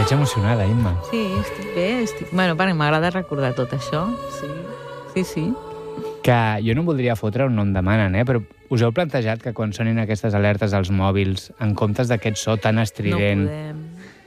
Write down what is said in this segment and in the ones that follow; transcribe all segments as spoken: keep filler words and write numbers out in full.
veig emocionada, Imma. Sí, estic bé, estic... Bueno, perquè m'agrada recordar tot això, sí, sí, sí. Que jo no voldria fotre un nom demanen, eh? Però us heu plantejat que quan sonin aquestes alertes als mòbils, en comptes d'aquest so tan estrident... No podem.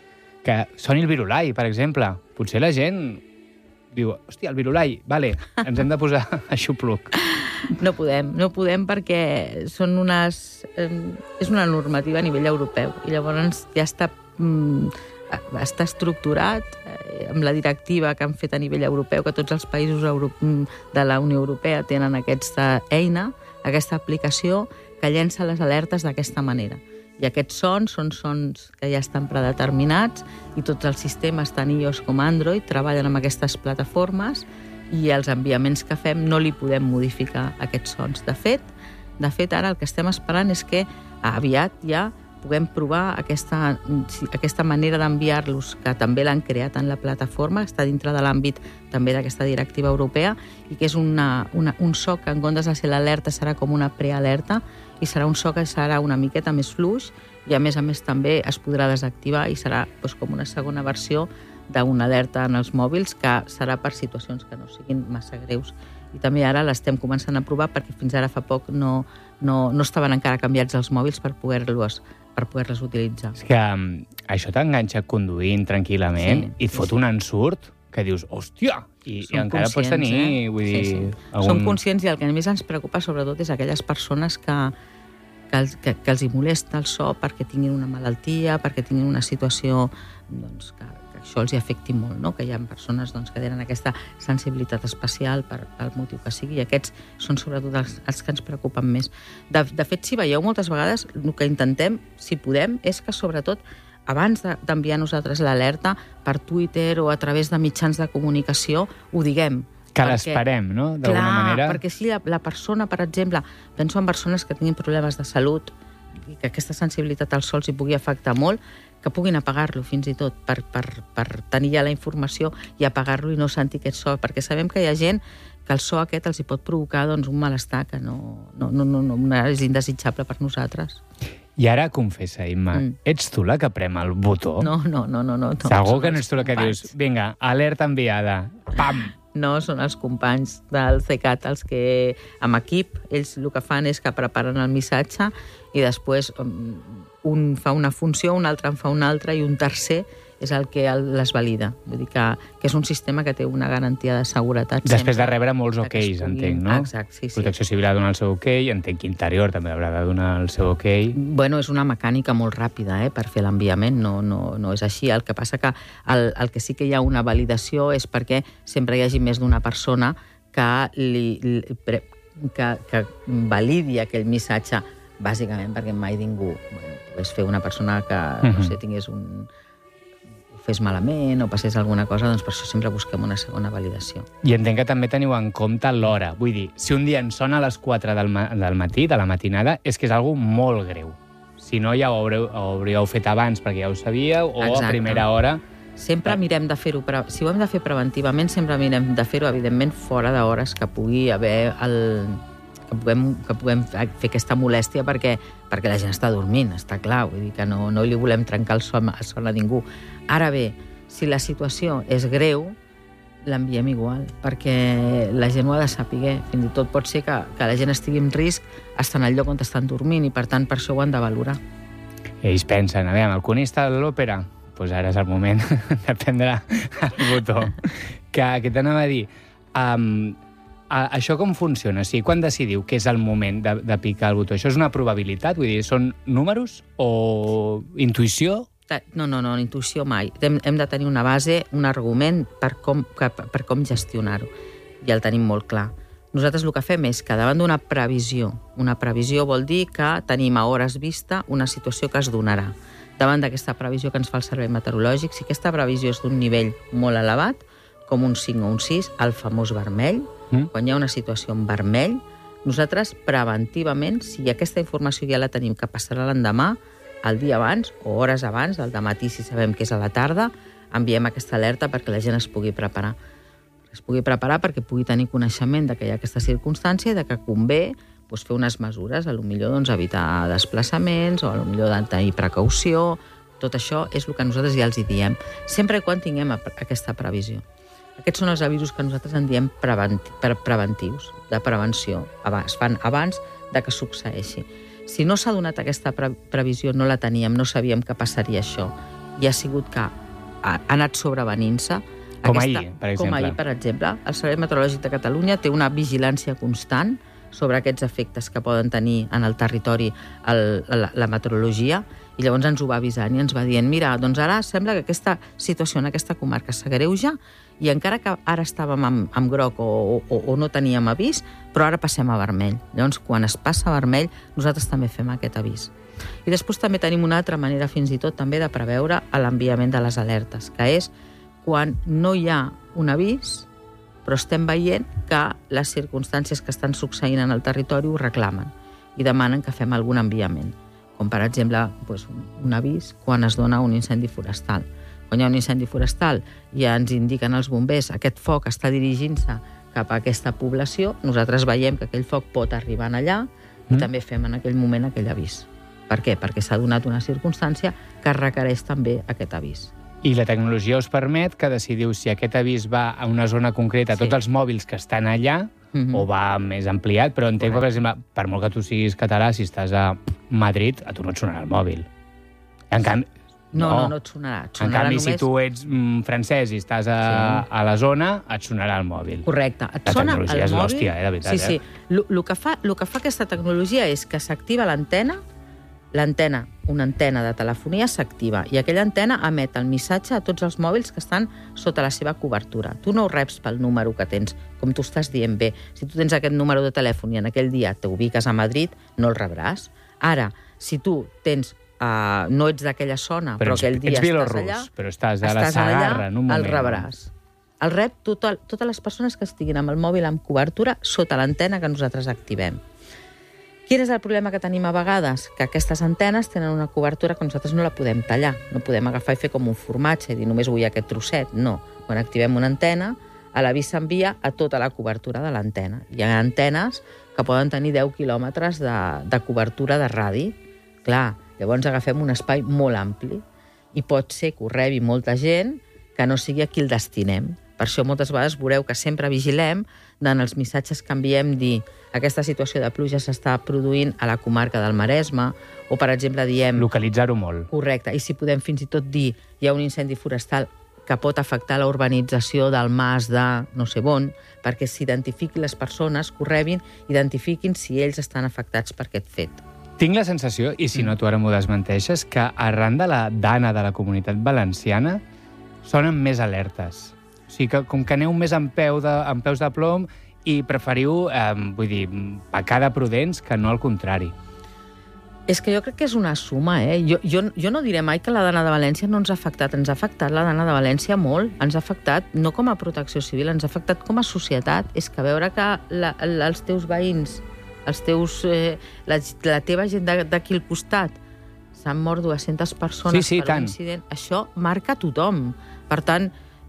Que soni el virulai, per exemple. Potser la gent diu, hòstia, el virulai, vale, ens hem de posar a xupluc. No podem, no podem perquè són unes... Eh, és una normativa a nivell europeu i llavors ja està, mm, està estructurat eh, amb la directiva que han fet a nivell europeu, que tots els països euro, de la Unió Europea tenen aquesta eina, aquesta aplicació que llença les alertes d'aquesta manera. I aquests sons són sons que ja estan predeterminats i tots els sistemes, tant iOS com Android, treballen amb aquestes plataformes i els enviaments que fem no li podem modificar aquests sons. De fet, de fet ara el que estem esperant és que aviat ja puguem provar aquesta, aquesta manera d'enviar-los, que també l'han creat en la plataforma, està dintre de l'àmbit també d'aquesta directiva europea, i que és una, una, un so que en comptes de ser l'alerta serà com una prealerta, i serà un so que serà una miqueta més fluix, i a més a més també es podrà desactivar i serà doncs, com una segona versió d'una alerta en els mòbils, que serà per situacions que no siguin massa greus. I també ara l'estem començant a provar perquè fins ara fa poc no, no, no estaven encara canviats els mòbils per poder-los per poder-les utilitzar. És que um, això t'enganxa conduint tranquil·lament sí, i et fot sí, un ensurt que dius, hòstia, i, i encara pots tenir... Eh? Vull dir, sí, sí. algun... Som conscients i el que més ens preocupa sobretot és aquelles persones que, que, els, que, que els hi molesta el so perquè tinguin una malaltia, perquè tinguin una situació doncs, que, que això els hi afecti molt, no? Que hi ha persones doncs, que tenen aquesta sensibilitat especial per, pel motiu que sigui, i aquests són sobretot els, els que ens preocupen més. De, de fet, si veieu moltes vegades, el que intentem, si podem, és que sobretot abans d'enviar nosaltres l'alerta per Twitter o a través de mitjans de comunicació, ho diguem. Que l'esperem, no? D'alguna manera. Clar, perquè si la, la persona, per exemple, penso en persones que tinguin problemes de salut i que aquesta sensibilitat al sol s'hi pugui afectar molt, que puguin apagar-lo fins i tot per, per, per tenir ja la informació i apagar-lo i no sentir aquest so, perquè sabem que hi ha gent que el so aquest els hi pot provocar doncs, un malestar que no, no, no, no, no és indesitjable per nosaltres. I ara confessa, Imma, mm. ets tu la que prem el botó? No, no, no, no. no Segur que no ets tu la que dius, vinga, alerta enviada, pam! No, són els companys del CECAT els que, amb equip, ells el que fan és que preparen el missatge i després un fa una funció, un altre en fa una altra i un tercer és el que les valida. Vull dir que, que és un sistema que té una garantia de seguretat. Després sempre, de rebre molts ok's, puguin... entenc, no? Exacte, sí, sí. Protecció Civil ha de donar el seu ok, entenc que Interior també haurà de donar el seu ok. Bueno, és una mecànica molt ràpida, eh, per fer l'enviament, no, no, no és així. El que passa que el, el que sí que hi ha una validació és perquè sempre hi hagi més d'una persona que, li, li, que, que validi aquell missatge, bàsicament perquè mai ningú bueno, pogués fer una persona que, uh-huh. no sé, tingués un... fes malament o passés alguna cosa, doncs per això sempre busquem una segona validació. I entenc que també teniu en compte l'hora. Vull dir, si un dia ens sona a les quatre del, ma del matí, de la matinada, és que és algo molt greu. Si no, ja ho hauríeu, ho hauríeu fet abans perquè ja ho sabíeu, o Exacte. A primera hora... Sempre mirem de fer-ho, si ho hem de fer preventivament, sempre mirem de fer-ho, evidentment, fora d'hores que pugui haver el... que puguem, que puguem fer aquesta molèstia perquè, perquè la gent està dormint, està clar, vull dir que no, no li volem trencar el son, el son a ningú. Ara bé, si la situació és greu, l'enviem igual, perquè la gent ho ha de saber. Fins i tot pot ser que, que la gent estigui en risc estant al lloc on estan dormint i, per tant, per això ho han de valorar. Ells pensen, a veure, el conista de l'òpera, doncs ara és el moment de prendre el botó. Que, que t'anava a dir... Um, això com funciona? O sigui, quan decidiu que és el moment de, de picar el botó? Això és una probabilitat? Vull dir, són números o intuïció? No, no, no, intuïció mai. Hem, hem de tenir una base, un argument per com, per, per com gestionar-ho. I el tenim molt clar. Nosaltres el que fem és que davant d'una previsió, una previsió vol dir que tenim a hores vista una situació que es donarà. Davant d'aquesta previsió que ens fa el Servei Meteorològic, si aquesta previsió és d'un nivell molt elevat, com un cinc o un sis, el famós vermell, mm. quan hi ha una situació en vermell, nosaltres preventivament, si aquesta informació ja la tenim que passarà l'endemà, el dia abans o hores abans, el dematí si sabem que és a la tarda, enviem aquesta alerta perquè la gent es pugui preparar. Es pugui preparar perquè pugui tenir coneixement de que hi ha aquesta circumstància i de que convé doncs, fer unes mesures, a lo millor doncs, evitar desplaçaments o a lo millor de tenir precaució, Tot això és el que nosaltres ja els hi diem, sempre quan tinguem aquesta previsió. Aquests són els avisos que nosaltres en diem preventi pre preventius, de prevenció. Es fan abans de que succeeixi. Si no s'ha donat aquesta pre previsió, no la teníem, no sabíem que passaria això, i ha sigut que ha anat sobrevenint-se. Com aquesta, ahir, per exemple. Com ahir, per exemple. El Servei Meteorològic de Catalunya té una vigilància constant sobre aquests efectes que poden tenir en el territori el, la, la meteorologia, i llavors ens ho va avisant i ens va dient, mira, doncs ara sembla que aquesta situació en aquesta comarca s'agreuja, i encara que ara estàvem amb, amb groc o, o, o no teníem avís, però ara passem a vermell. Llavors, quan es passa a vermell, nosaltres també fem aquest avís. I després també tenim una altra manera, fins i tot, també de preveure l'enviament de les alertes, que és quan no hi ha un avís, però estem veient que les circumstàncies que estan succeint en el territori ho reclamen i demanen que fem algun enviament, com per exemple doncs, un avís quan es dona un incendi forestal. Quan hi ha un incendi forestal i ja ens indiquen els bombers aquest foc està dirigint-se cap a aquesta població, nosaltres veiem que aquell foc pot arribar allà i mm. també fem en aquell moment aquell avís. Per què? Perquè s'ha donat una circumstància que requereix també aquest avís. I la tecnologia us permet que decidiu si aquest avís va a una zona concreta, a sí. tots els mòbils que estan allà, mm-hmm. o va més ampliat, però entenc que, per exemple, per molt que tu siguis català, si estàs a Madrid, a tu no et sonarà el mòbil. En canvi... No, no, no et sonarà. Et sonarà en canvi, només... si tu ets mm, francès i estàs a, sí. a la zona, et sonarà el mòbil. Correcte. Et la sona tecnologia el és mòbil... l'hòstia, eh, de veritat. Sí, sí. Eh? El que fa, lo que fa aquesta tecnologia és que s'activa l'antena, l'antena, una antena de telefonia s'activa i aquella antena emet el missatge a tots els mòbils que estan sota la seva cobertura. Tu no ho reps pel número que tens, com tu estàs dient bé. Si tu tens aquest número de telèfon i en aquell dia t'ubiques a Madrid, no el rebràs. Ara, si tu tens Uh, no ets d'aquella zona, però, però aquell dia ets estàs allà, però estàs a la Sagarra en un moment. El rebràs. El rep total, totes les persones que estiguin amb el mòbil amb cobertura sota l'antena que nosaltres activem. Quin és el problema que tenim a vegades? Que aquestes antenes tenen una cobertura que nosaltres no la podem tallar. No podem agafar i fer com un formatge i dir només vull aquest trosset. No. Quan activem una antena, l'avís s'envia a tota la cobertura de l'antena. Hi ha antenes que poden tenir deu quilòmetres de, de cobertura de radi. Clar, llavors agafem un espai molt ampli i pot ser que ho rebi molta gent que no sigui a qui el destinem. Per això moltes vegades veureu que sempre vigilem en els missatges que enviem dir aquesta situació de pluja s'està produint a la comarca del Maresme o, per exemple, diem... Localitzar-ho molt. Correcte. I si podem fins i tot dir hi ha un incendi forestal que pot afectar la urbanització del mas de no sé on, perquè s'identifiquin les persones que ho rebin, identifiquin si ells estan afectats per aquest fet. Tinc la sensació, i si no tu ara m'ho desmenteixes, que arran de la dana de la Comunitat Valenciana sonen més alertes. O sigui, que com que aneu més amb, peu de, amb peus de plom i preferiu, eh, vull dir, pecar de prudents que no al contrari. És que jo crec que és una suma, eh? Jo, jo, jo no diré mai que la dana de València no ens ha afectat. Ens ha afectat la dana de València molt. Ens ha afectat no com a protecció civil, ens ha afectat com a societat. És que veure que la, la, els teus veïns, els teus, eh, la, la teva gent d'aquí al costat s'han mort dues-centes persones sí, sí, per un incident, això marca a tothom. Per tant,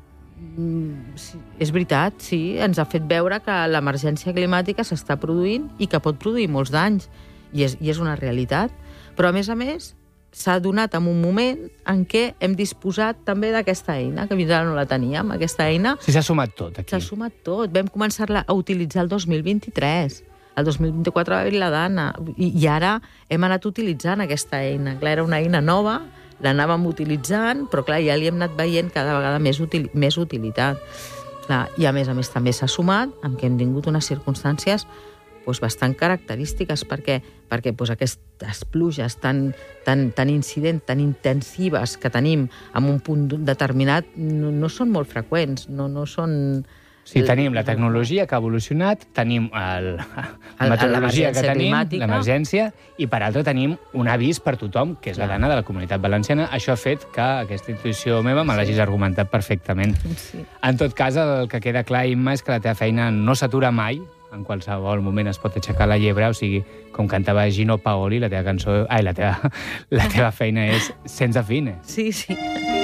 sí, és veritat, sí, ens ha fet veure que l'emergència climàtica s'està produint i que pot produir molts danys. I és, i és una realitat. Però, a més a més, s'ha donat en un moment en què hem disposat també d'aquesta eina, que fins ara no la teníem, aquesta eina... Sí, s'ha sumat tot, aquí. S'ha sumat tot. Vam començar-la a utilitzar el dos mil vint-i-tres. El dos mil vint-i-quatre va haver-hi la dana. I, I ara hem anat utilitzant aquesta eina. Clar, era una eina nova, l'anàvem utilitzant, però, clar, ja li hem anat veient cada vegada més, util, més utilitat. Clar, i, a més a més, també s'ha sumat amb que hem tingut unes circumstàncies doncs, bastant característiques, perquè, perquè doncs, aquestes pluges tan, tan, tan incidents, tan intensives que tenim en un punt determinat no, no són molt freqüents, no, no són... Sí, tenim la tecnologia que ha evolucionat, tenim el, la meteorologia que tenim, l'emergència, i per altra tenim un avís per tothom, que és la dana de la Comunitat Valenciana. Això ha fet que aquesta intuïció meva me l'hagis argumentat perfectament. Sí. En tot cas, el que queda clar, Imma, és que la teva feina no s'atura mai, en qualsevol moment es pot aixecar la llebre, o sigui, com cantava Gino Paoli, la teva cançó... Ai, la teva, la teva feina és sense fin. Sí, sí.